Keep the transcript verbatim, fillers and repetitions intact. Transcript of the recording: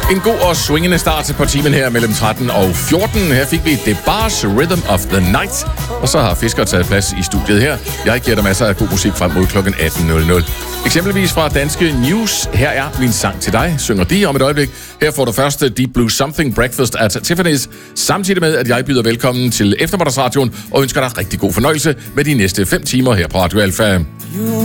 En god og swingende start på timen her mellem tretten og fjorten. Her fik vi The Bars Rhythm of the Night. Og så har Fisker taget plads i studiet her. Jeg giver dig masser af god musik frem mod klokken atten nul nul. Eksempelvis fra Danske News. Her er min sang til dig, synger de om et øjeblik. Her får du først Deep Blue Something Breakfast at Tiffany's. Samtidig med, at jeg byder velkommen til Eftermiddagsradioen og ønsker dig rigtig god fornøjelse med de næste fem timer her på Radio Alfa.